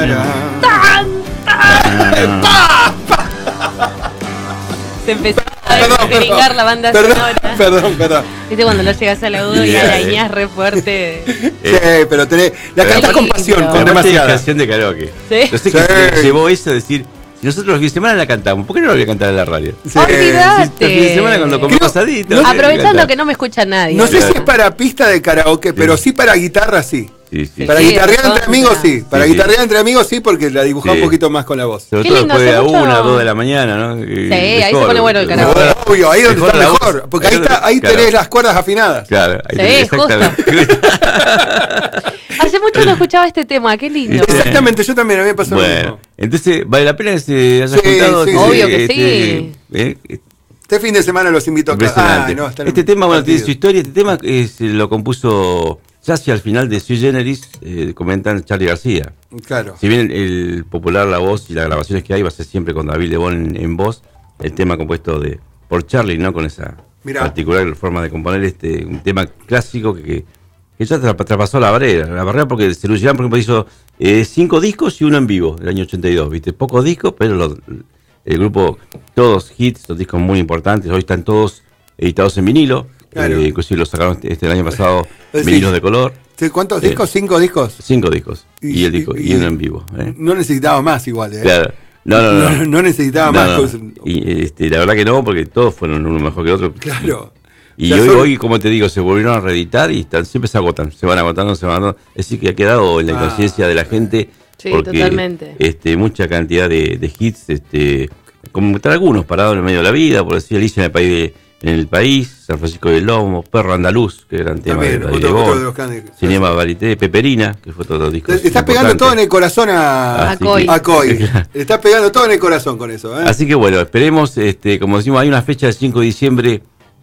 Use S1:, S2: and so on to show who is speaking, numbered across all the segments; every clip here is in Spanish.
S1: Se empezó a gringar la banda sonora.
S2: Perdón.
S1: Viste cuando no llegas al agudo y arañás re fuerte.
S2: Sí, pero la cantás con pasión, con demasiada
S3: canción de karaoke.
S1: ¿Sí?
S3: Yo sé que llevó eso a decir, si nosotros los fines de semana la cantamos, ¿por qué no la voy a cantar en la radio?
S2: Sí.
S1: Olvidate.
S3: Los fines de semana cuando comemos asadito.
S1: Aprovechando que no me escucha nadie.
S2: No sé si es para pista de karaoke, pero sí para guitarra, sí.
S3: Sí.
S2: Para guitarrear entre amigos, sí. Para guitarrear entre amigos, sí, porque la dibujá un poquito más con la voz.
S3: Sobre todo después de la 1 o 2 de la mañana, ¿no?
S1: Sí, ahí se pone bueno el karaoke.
S2: Obvio, ahí es donde está mejor. Porque ahí tenés las cuerdas afinadas.
S3: Claro, ahí
S1: tenés, exactamente. Hace mucho no escuchaba este tema, qué lindo.
S2: Exactamente, yo también, a mí me pasó lo mismo.
S3: Entonces, ¿vale la pena que se haya juntado?
S2: Sí,
S1: obvio que sí.
S2: Este fin de semana los invito a
S3: cantar. Este tema, bueno, tiene su historia. Este tema lo compuso ya hacia el final de Sui Generis, comentan Charly García.
S2: Claro.
S3: Si bien el popular, la voz y las grabaciones que hay va a ser siempre con David Lebón en voz, el tema compuesto por Charly, ¿no? Con esa particular forma de componer un tema clásico que ya traspasó la barrera porque Cerú Girán, por ejemplo, hizo 5 discos y uno en vivo, el año 82, ¿viste? Pocos discos, pero el grupo, todos hits, los discos muy importantes, hoy están todos editados en vinilo. Claro. Inclusive lo sacaron el año pasado vinilos de color.
S2: ¿Cuántos discos? ¿5 discos?
S3: 5 discos. Y uno en vivo.
S2: No necesitaba más igual.
S3: Claro.
S2: No necesitaba más.
S3: Y la verdad que no, porque todos fueron uno mejor que el otro.
S2: Claro.
S3: Y hoy, como te digo, se volvieron a reeditar y siempre se agotan. Se van agotando. Es decir, que ha quedado en la inconsciencia de la gente.
S1: Sí,
S3: porque,
S1: totalmente.
S3: Mucha cantidad de hits, como algunos parados en el medio de la vida, por decir Alicia en el país, San Francisco del Lomo, Perro Andaluz, que gran tema
S2: también, otro de los canales.
S3: Cinema Varité, Peperina, que fue otro disco.
S2: Le estás pegando todo en el corazón a Coy. Le estás pegando todo en el corazón con eso.
S3: Así que bueno, esperemos, como decimos, hay una fecha del 5 de diciembre,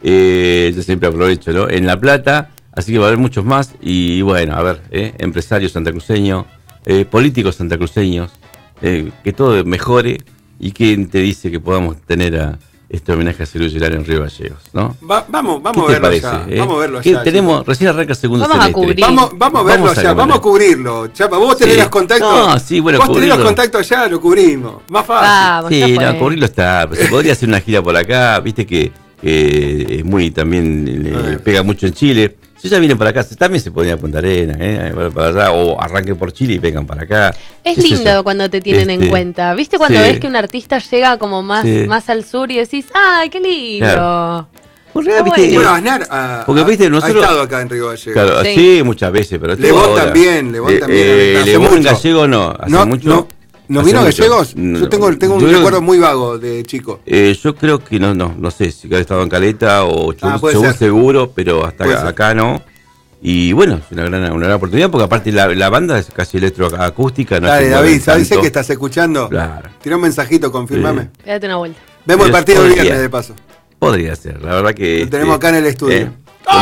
S3: yo siempre aprovecho, ¿no? En La Plata, así que va a haber muchos más. Y bueno, a ver, empresarios santacruceños, políticos santacruceños, que todo mejore. ¿Y quién te dice que podamos tener este homenaje a Cerú Girán en Río Gallegos, ¿no?
S2: Vamos a verlo allá. Vamos a verlo allá.
S3: Tenemos, recién arranca el segundo semestre.
S2: Vamos a verlo allá, vamos a cubrirlo. Chapa, vos tenés los contactos.
S3: No, sí, bueno,
S2: vos tenés los contactos allá, lo cubrimos. Más fácil.
S3: Cubrirlo está. Pero se podría hacer una gira por acá, viste que es muy también pega mucho en Chile. Si ya vienen para acá, también se podría a Punta Arenas, para allá, o arranquen por Chile y vengan para acá.
S1: Es lindo cuando te tienen en cuenta. ¿Viste cuando ves que un artista llega como más al sur y decís, ¡ay, qué lindo! Claro.
S2: Bueno, Aznar
S3: porque, ¿viste? Nosotros,
S2: ha estado acá en Río Gallegos.
S3: Claro, sí, muchas veces. Pero
S2: Lebón también.
S3: Lebón en Gallego no, hace mucho.
S2: ¿No vino Gallegos? Yo tengo un recuerdo muy vago de chico.
S3: Yo creo que no sé si ha estado en Caleta o seguro, pero hasta acá no. Y bueno, es una gran oportunidad, porque aparte la banda es casi electroacústica.
S2: Dale, David, ¿sabes que estás escuchando? Claro. Tira un mensajito, confirmame.
S1: Date una vuelta.
S2: Vemos el partido el viernes, de paso.
S3: Podría ser, la verdad que...
S2: Lo tenemos acá en el estudio.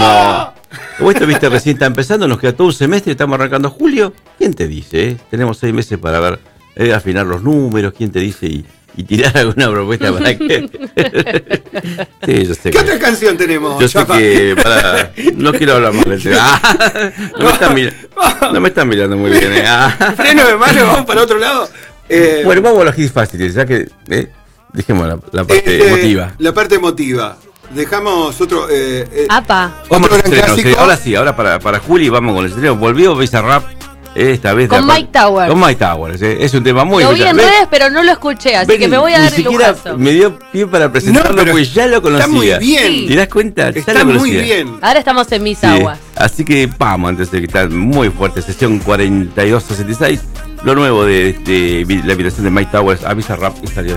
S3: Como esto, viste, recién está empezando, nos queda todo un semestre, estamos arrancando julio. ¿Quién te dice? Tenemos 6 meses para ver... afinar los números, quién te dice y tirar alguna propuesta para que... Sí, yo sé.
S2: ¿Qué otra canción tenemos?
S3: Yo sé que no quiero hablar más del tema. No me están mirando muy bien.
S2: Freno de mano, vamos para otro lado.
S3: Bueno, vamos a los hits fáciles, ya que dejemos la parte emotiva.
S2: La parte emotiva. Dejamos otro...
S3: Vamos al estreno. Ahora para Juli vamos con el estreno. Volvió Bizarrap. Esta vez
S1: con Mike Towers.
S3: Con Mike Towers, es un tema muy...
S1: Lo vi en redes, pero no lo escuché, así que me voy a dar el lujazo.
S3: Me dio pie para presentarlo, porque ya lo conocía.
S2: Está muy bien.
S1: Sí.
S3: ¿Te das cuenta?
S2: Está muy bien.
S1: Ahora estamos en mis aguas.
S3: Así que vamos, antes de que está muy fuerte, sesión 4266, lo nuevo de la invitación de Mike Towers a Bizarrap y salió.